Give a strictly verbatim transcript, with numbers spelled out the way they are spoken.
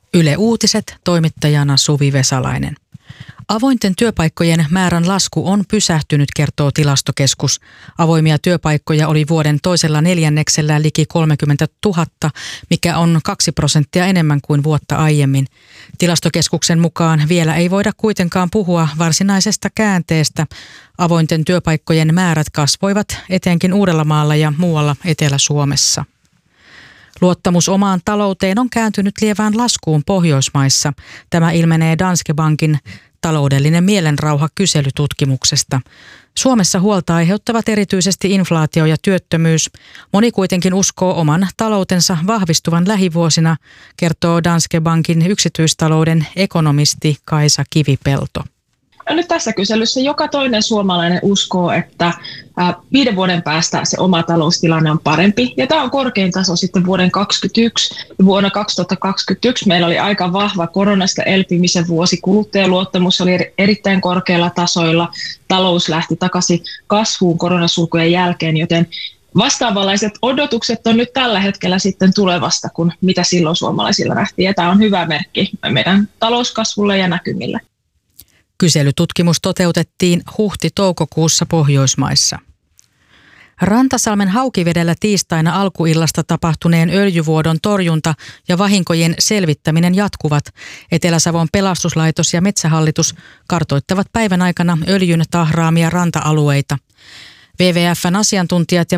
Yle Uutiset, toimittajana Suvi Vesalainen. Avointen työpaikkojen määrän lasku on pysähtynyt, kertoo Tilastokeskus. Avoimia työpaikkoja oli vuoden toisella neljänneksellä liki kolmekymmentätuhatta, mikä on kaksi prosenttia enemmän kuin vuotta aiemmin. Tilastokeskuksen mukaan vielä ei voida kuitenkaan puhua varsinaisesta käänteestä. Avointen työpaikkojen määrät kasvoivat etenkin Uudellamaalla ja muualla Etelä-Suomessa. Luottamus omaan talouteen on kääntynyt lievään laskuun Pohjoismaissa. Tämä ilmenee Danske Bankin taloudellinen mielenrauha kyselytutkimuksesta. Suomessa huolta aiheuttavat erityisesti inflaatio ja työttömyys. Moni kuitenkin uskoo oman taloutensa vahvistuvan lähivuosina, kertoo Danske Bankin yksityistalouden ekonomisti Kaisa Kivipelto. Nyt tässä kyselyssä joka toinen suomalainen uskoo, että viiden vuoden päästä se oma taloustilanne on parempi. Ja tämä on korkein taso sitten vuoden kaksituhattakaksikymmentäyksi. Vuonna kaksituhattakaksikymmentäyksi meillä oli aika vahva koronasta elpymisen vuosi. Kuluttajaluottamus oli erittäin korkeilla tasoilla. Talous lähti takaisin kasvuun koronasulkujen jälkeen, joten vastaavanlaiset odotukset on nyt tällä hetkellä sitten tulevasta, kuin mitä silloin suomalaisilla nähtiin. Ja tämä on hyvä merkki meidän talouskasvulle ja näkymille. Kyselytutkimus toteutettiin huhti-toukokuussa Pohjoismaissa. Rantasalmen Haukivedellä tiistaina alkuillasta tapahtuneen öljyvuodon torjunta ja vahinkojen selvittäminen jatkuvat. Etelä-Savon pelastuslaitos ja Metsähallitus kartoittavat päivän aikana öljyn tahraamia ranta-alueita. W W F:n asiantuntijat ja